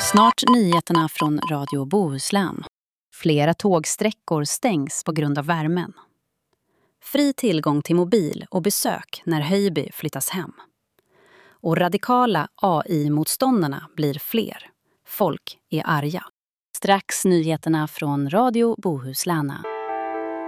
Snart nyheterna från Radio Bohuslän. Flera tågsträckor stängs på grund av värmen. Fri tillgång till mobil och besök när Höjby flyttas hem. Och radikala AI-motståndarna blir fler. Folk är arga. Strax nyheterna från Radio Bohuslän.